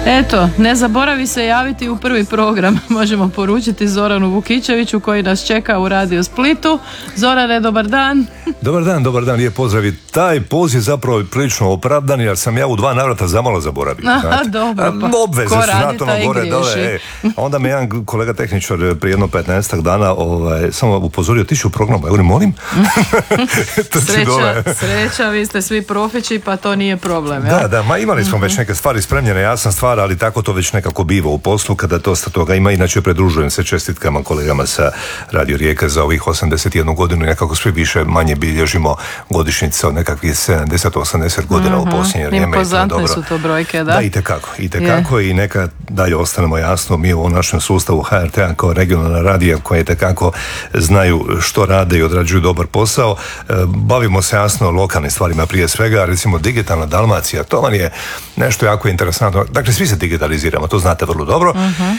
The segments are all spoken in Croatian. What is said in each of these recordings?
Eto, ne zaboravi se javiti u prvi program. Možemo poručiti Zoranu Vukičeviću koji nas čeka u Radio Splitu. Zorane, dobar dan. Dobar dan, lijep pozdrav. I taj poziv zapravo prilično opravdan, jer sam ja u 2 navrata zamalo zaboravio. Dobro, pa obveze su znatno gore dole. Onda me jedan kolega tehničar prije jedno 15 dana samo upozorio, ti ću u programu. Ja govorim, molim? Sreća, vi ste svi profići, pa to nije problem. Da, imali smo već neke stvari spremljene, jasna stvar, ali tako to već nekako biva u poslu kada dosta toga ima. Inače pridružujem se čestitkama kolegama sa Radio Rijeke za ovih 81 godinu i nekako svi više manje bilježimo godišnjice od nekakvih 70-80 godina u posljednje vrijeme. Impozantne su to brojke, da? Da, itekako i neka dalje ostanemo jasno mi u našem sustavu HRT-a kao regionalna radija koje itekako znaju što rade i odrađuju dobar posao. Bavimo se jasno lokalnim stvarima prije svega, recimo digitalna Dalmacija, to vam je nešto jako interesantno. Dakle, svi se digitaliziramo, to znate vrlo dobro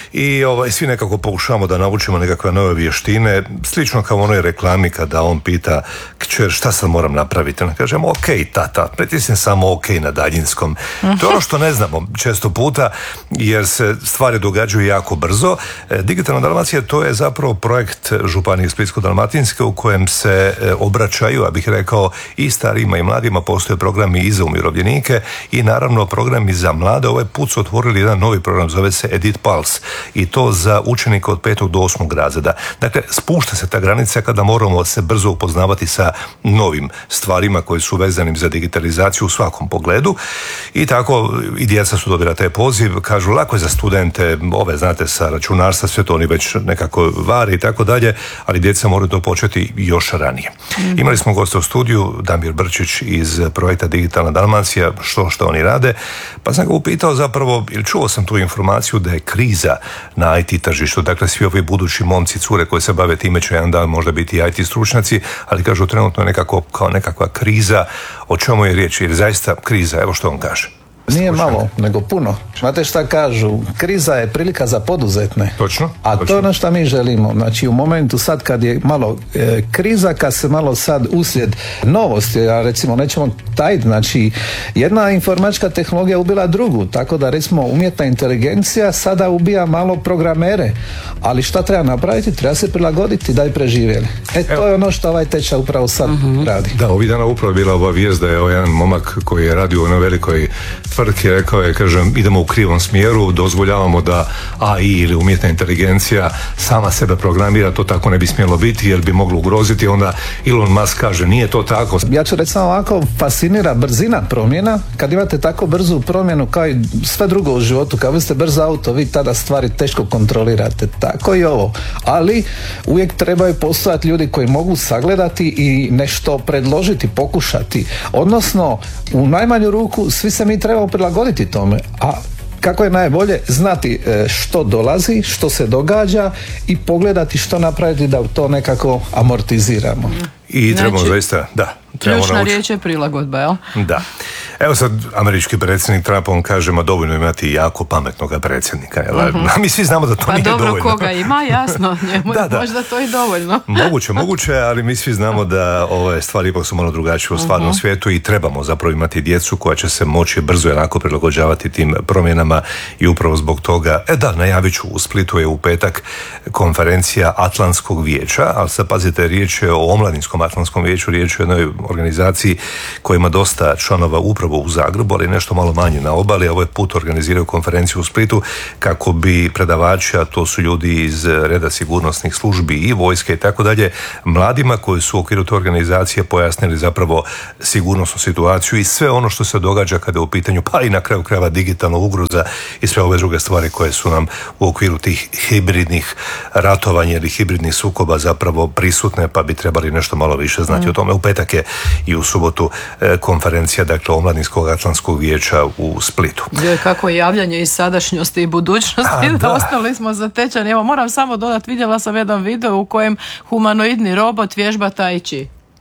i svi nekako pokušavamo da naučimo nekakve nove vještine, slično kao onoj reklami kada on pita kćer šta sad moram napraviti. Ona kažemo ok tata, pritisni samo ok na daljinskom. To je ono što ne znamo često puta jer se stvari događaju jako brzo. Digitalna Dalmacija to je zapravo projekt Županije Splitsko-dalmatinske u kojem se obraćaju, ja bih rekao, i starijima i mladima. Postoje programi i za umirovljenike i naravno programi za mlade. Ovaj put su otvorili jedan novi program, zove se Edit Pulse i to za učenike od 5. do 8. razreda. Dakle, spušta se ta granica kada moramo se brzo upoznavati sa novim stvarima koji su vezanim za digitalizaciju u svakom pogledu i tako i djeca su dobila taj poziv. Kažu, lako je za studente, znate, sa računarstva, sve to oni već nekako vare i tako dalje, ali djeca moraju to početi još ranije. Imali smo gosta u studiju, Damir Brčić iz projekta Digitalna Dalmacija, što oni rade, pa sam ga upitao zapravo, jer čuo sam tu informaciju da je kriza na IT tržištu, dakle svi ovi budući momci, cure koji se bave time će jedan dan možda biti IT stručnjaci, ali kažu trenutno je nekako kao nekakva kriza. O čemu je riječ? Jer zaista kriza, evo što on kaže. Nije malo, nego puno. Znate šta kažu? Kriza je prilika za poduzetne. Točno. To je ono što mi želimo. Znači u momentu sad kad je malo kriza, kad se malo sad uslijed novosti, a recimo nećemo tajiti, znači jedna informatička tehnologija ubila drugu, tako da recimo umjetna inteligencija sada ubija malo programere. Ali šta treba napraviti? Treba se prilagoditi da bi preživjeli. To je ono što ovaj tečaj upravo sad radi. Da, ovih dana upravo je bila ova vijest da je jedan momak koji je radio u jednoj velikoj tvrtki rekao je, idemo u krivom smjeru, dozvoljavamo da AI ili umjetna inteligencija sama sebe programira, to tako ne bi smjelo biti jer bi moglo ugroziti. Onda Elon Musk kaže, nije to tako. Ja ću reći samo ovako, fascinira brzina promjena. Kad imate tako brzu promjenu kao i sve drugo u životu, kad vi ste brzo auto, vi tada stvari teško kontrolirate. Tako i ovo. Ali uvijek trebaju postojati ljudi koji mogu sagledati i nešto predložiti, pokušati. Odnosno, u najmanju ruku svi se mi trebamo prilagoditi tome, a kako je najbolje znati što dolazi, što se događa i pogledati što napraviti da to nekako amortiziramo. I trebamo zaista, ključna riječ je prilagodba, jel? Da. Evo sad američki predsjednik Trump, on kaže, dovoljno imati jako pametnog predsjednika. Mi svi znamo da to nije dovoljno. Pa dobro, koga ima, jasno, njemu je možda to i dovoljno. Moguće, ali mi svi znamo da ove stvari ipak su malo drugačije u stvarnom svijetu i trebamo zapravo imati djecu koja će se moći brzo i lako prilagođavati tim promjenama i upravo zbog toga, najavit ću, u Splitu je u petak konferencija Atlantskog vijeća, ali sad pazite, riječ je o Omladinskom Atlantskom vijeću, riječ je o jednoj organizaciji koja ima dosta članova upravo u Zagrebu, ali nešto malo manje na obali. Ovaj put organiziraju konferenciju u Splitu kako bi predavači, a to su ljudi iz reda sigurnosnih službi i vojske i tako dalje, mladima koji su u okviru te organizacije pojasnili zapravo sigurnosnu situaciju i sve ono što se događa kada je u pitanju, pa i na kraju krajeva digitalna ugroza i sve ove druge stvari koje su nam u okviru tih hibridnih ratovanja ili hibridnih sukoba zapravo prisutne, pa bi trebali nešto malo više znati o tome. U petak je i u subotu konferencija, dakle, Omladinskog Atlantskog vijeća u Splitu. Kako je javljanje iz sadašnjosti i budućnosti, ostali smo zatečeni. Evo, moram samo dodati, vidjela sam jedan video u kojem humanoidni robot vježba tai chi.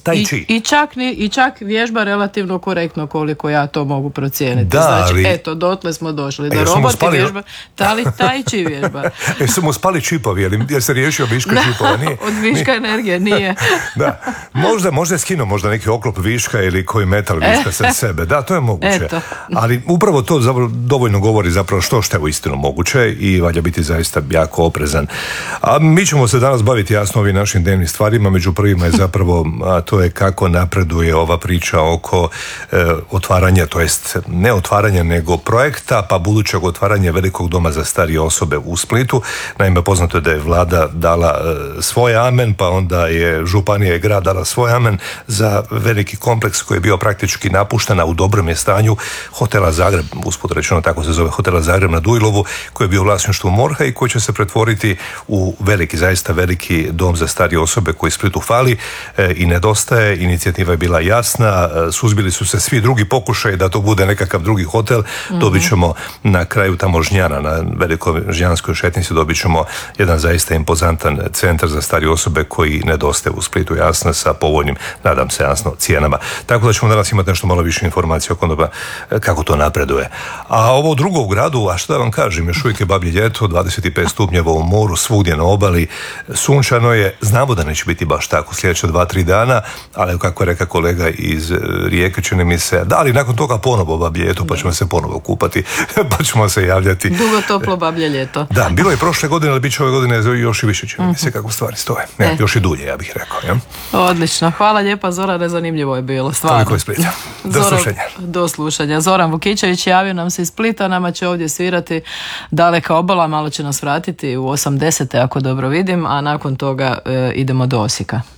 Tai chi. I čak vježba relativno korektno koliko ja to mogu procijeniti. Da, znači, ali... eto, dotle smo došli. Da Jesu mu roboti spali- vježba, tai chi vježba. Jesu mu spali čipovi, jer se riješio viška čipova? Nije, Od viška energije nije. Da, možda je skinuo možda neki oklop viška ili koji metal viška sa sebe. Da, to je moguće. Eto. Ali upravo to dovoljno govori zapravo što je uistinu moguće i valja biti zaista jako oprezan. A mi ćemo se danas baviti jasno ovim našim dnevnim stvarima, među prvima je zapravo, a to je kako napreduje ova priča oko otvaranja, to jest ne otvaranja nego projekta, pa budućeg otvaranja velikog doma za starije osobe u Splitu. Naime, poznato je da je vlada dala svoj amen, pa onda je županija i grad dala svoj amen za veliki kompleks koji je bio praktički napušten, a u dobrom je stanju hotela Zagreb, usput rečeno tako se zove, hotela Zagreb na Dujlovu, koji je bio u vlasništvu MORH-a i koji će se pretvoriti u veliki, zaista veliki dom za starije osobe koji Splitu fali i nedostaje. Inicijativa je bila jasna, suzbili su se svi drugi pokušaj da to bude nekakav drugi hotel. Dobit ćemo na kraju tamo Žnjana, na velikoj žnjanskoj šetnici, dobit ćemo jedan zaista impozantan centar za starije osobe koji nedostaje u Splitu, jasno, sa povoljnim, nadam se, jasno, cijenama. Tako da ćemo danas imati nešto malo više informacija o tome kako to napreduje. A ovo drugo u gradu, a što da vam kažem, još uvijek je bablje ljeto, 25 stupnjeva u moru, svugdje na obali, sunčano je, znamo da neće biti baš tako sljedeća 2-3 dana, ali kako je rekao kolega iz Rijeke, čini mi se, da, ali nakon toga ponovo bablje ljeto, pa ćemo se ponovo kupati, pa ćemo se javljati. Dugo toplo bablje ljeto. Da, bilo je prošle godine, ali bit će ove godine još i više, čini mi se kako stvari stoje. Ne, još i dulje, ja bih rekao. Ja? Odlično, hvala lijepa Zorane, zanimljivo je bilo, stvarno. Toliko iz Splita. Do slušanja. Do slušanja. Zoran Vukičević javio nam se iz Splita, nama će ovdje svirati Daleka obala, malo će nas vratiti u 80. ako dobro vidim, a nakon toga idemo do Osijeka.